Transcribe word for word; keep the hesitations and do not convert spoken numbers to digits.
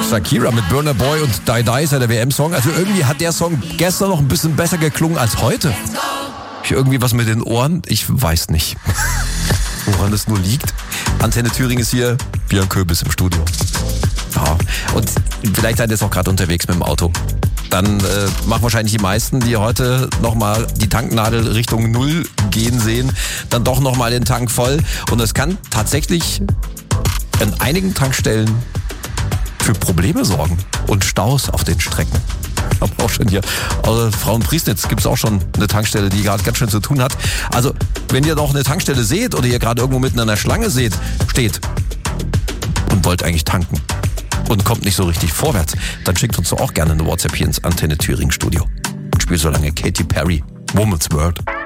Shakira mit Burna Boy und Die Die ist ja der W M-Song. Also irgendwie hat der Song gestern noch ein bisschen besser geklungen als heute. Hab ich irgendwie was mit den Ohren? Ich weiß nicht. Woran das nur liegt. Antenne Thüringen ist hier, Björn Köbis im Studio. Ja, und vielleicht seid ihr jetzt auch gerade unterwegs mit dem Auto. Dann äh, machen wahrscheinlich die meisten, die heute nochmal die Tanknadel Richtung Null gehen sehen, dann doch nochmal den Tank voll. Und es kann tatsächlich an einigen Tankstellen für Probleme sorgen und Staus auf den Strecken. Aber auch schon hier, also Frauenpriesnitz gibt es auch schon eine Tankstelle, die gerade ganz schön zu tun hat. Also, wenn ihr noch eine Tankstelle seht oder ihr gerade irgendwo mitten in einer Schlange seht, steht und wollt eigentlich tanken und kommt nicht so richtig vorwärts, dann schickt uns doch auch gerne eine WhatsApp hier ins Antenne Thüringen Studio. Und spielt so lange Katy Perry, Woman's World.